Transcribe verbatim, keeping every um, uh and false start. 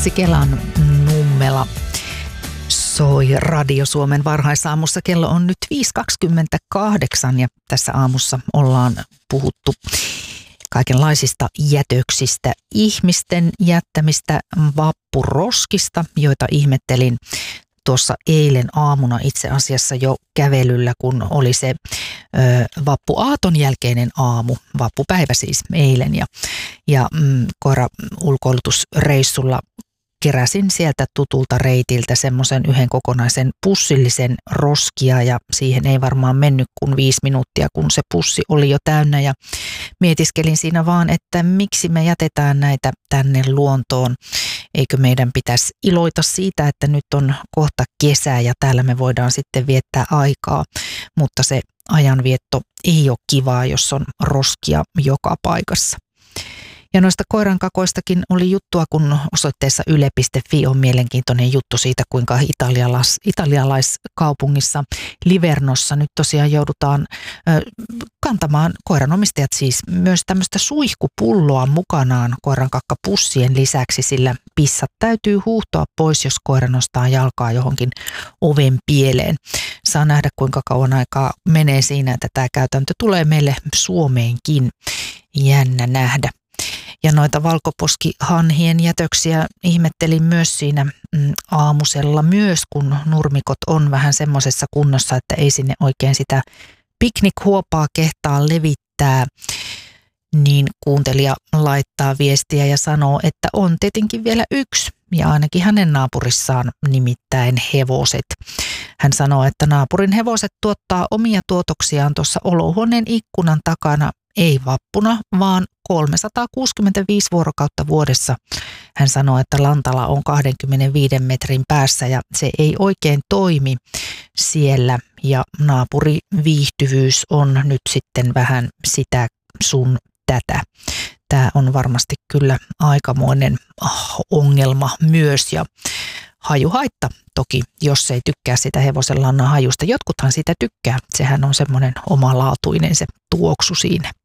Anssi Kelan Nummela soi Radio Suomen varhaisaamussa. Kello on nyt viisi kaksikymmentäkahdeksan ja tässä aamussa ollaan puhuttu kaikenlaisista jätöksistä, ihmisten jättämistä vappuroskista, joita ihmettelin tuossa eilen aamuna itse asiassa jo kävelyllä, kun oli se ö, vappuaaton jälkeinen aamu, vappupäivä siis eilen. Ja, ja mm, koira ulkoilutusreissulla keräsin sieltä tutulta reitiltä semmoisen yhden kokonaisen pussillisen roskia ja siihen ei varmaan mennyt kuin viisi minuuttia, kun se pussi oli jo täynnä ja mietiskelin siinä vaan, että miksi me jätetään näitä tänne luontoon. Eikö meidän pitäisi iloita siitä, että nyt on kohta kesä ja täällä me voidaan sitten viettää aikaa, mutta se ajanvietto ei ole kivaa, jos on roskia joka paikassa. Ja noista koirankakoistakin oli juttua, kun osoitteessa yle piste fi on mielenkiintoinen juttu siitä, kuinka italialais, italialaiskaupungissa Livernossa nyt tosiaan joudutaan ö, kantamaan koiranomistajat siis myös tämmöistä suihkupulloa mukanaan koirankakkapussien lisäksi, sillä pissat täytyy huuhtoa pois, jos koira nostaa jalkaa johonkin oven pieleen. Saa nähdä, kuinka kauan aikaa menee siinä, että tämä käytäntö tulee meille Suomeenkin. Jännä nähdä. Ja noita valkoposkihanhien jätöksiä ihmettelin myös siinä mm, aamusella myös, kun nurmikot on vähän semmoisessa kunnossa, että ei sinne oikein sitä piknikhuopaa kehtaa levittää. Niin kuuntelija laittaa viestiä ja sanoo, että on tietenkin vielä yksi ja ainakin hänen naapurissaan nimittäin hevoset. Hän sanoo, että naapurin hevoset tuottaa omia tuotoksiaan tuossa olohuoneen ikkunan takana, ei vappuna, vaan kolmesataakuusikymmentäviisi vuorokautta vuodessa. Hän sanoo, että lantala on kaksikymmentäviisi metrin päässä ja se ei oikein toimi siellä ja naapuriviihtyvyys on nyt sitten vähän sitä sun tätä. Tämä on varmasti kyllä aikamoinen ongelma myös ja hajuhaitta toki, jos ei tykkää sitä hevosen lannan hajusta. Jotkuthan sitä tykkää, sehän on semmoinen omalaatuinen se tuoksu siinä.